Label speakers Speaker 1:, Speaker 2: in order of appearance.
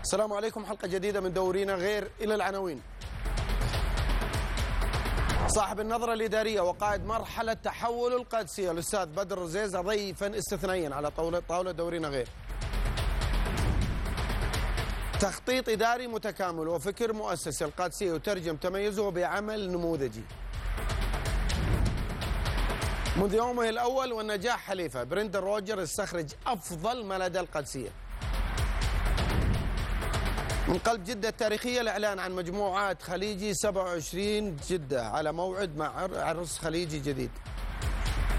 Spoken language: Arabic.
Speaker 1: السلام عليكم. حلقة جديدة من دورينا غير. إلى العناوين. صاحب النظرة الإدارية وقائد مرحلة تحول القادسية الأستاذ بدر رزيزة ضيفا استثنائيا على طاولة دورينا غير. تخطيط إداري متكامل وفكر مؤسسي القادسية يترجم تميزه بعمل نموذجي. منذ يومه الأول والنجاح حليفة برندن روجر استخرج أفضل ما لدى القادسية. من قلب جدة التاريخية الإعلان عن مجموعات خليجي 27 جدة على موعد مع عرس خليجي جديد.